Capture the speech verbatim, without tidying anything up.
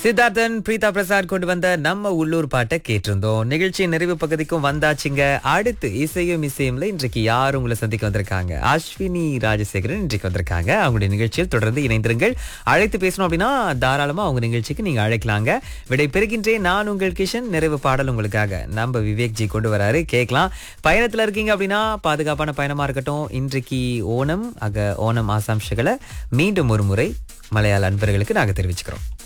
சித்தார்த்தன் பிரீதா பிரசாத் கொண்டு வந்த நம்ம உள்ளூர் பாட்டை கேட்டிருந்தோம். நிகழ்ச்சியின் நிறைவு பகுதிக்கும் வந்தாச்சுங்க. அடுத்து இசையும் இசையும்ல இன்றைக்கு யார் உங்களை சந்திக்க வந்திருக்காங்க? அஸ்வினி ராஜசேகரன் இன்றைக்கு வந்திருக்காங்க. அவங்களுடைய நிகழ்ச்சியில் தொடர்ந்து இணைந்திருங்கள். அழைத்து பேசணும் அப்படின்னா தாராளமா அவங்க நிகழ்ச்சிக்கு நீங்க அழைக்கலாங்க. விடை பெறுகின்றேன் நான் உங்கள் கிஷன். நிறைவு பாடல் உங்களுக்காக நம்ம விவேக் ஜி கொண்டு வராரு, கேட்கலாம். பயணத்துல இருக்கீங்க அப்படின்னா பாதுகாப்பான பயணமா இருக்கட்டும். இன்றைக்கு ஓணம், ஆக ஓணம் ஆசாம்ஷங்களை மீண்டும் ஒரு முறை மலையாள அன்பர்களுக்கு நாங்க தெரிவிச்சுக்கிறோம்.